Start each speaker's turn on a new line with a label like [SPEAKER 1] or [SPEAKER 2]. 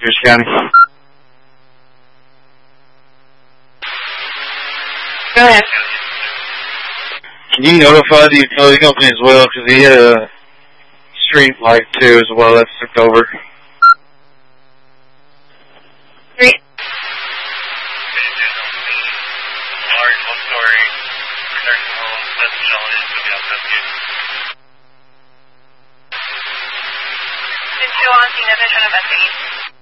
[SPEAKER 1] Fish County.
[SPEAKER 2] Go ahead.
[SPEAKER 1] Can you notify the utility company as well? Because he had a street light too as well that's took over.
[SPEAKER 2] 3.
[SPEAKER 3] Large one-story nursing home that's showing it to be on rescue.
[SPEAKER 2] Did you on scene addition of SE?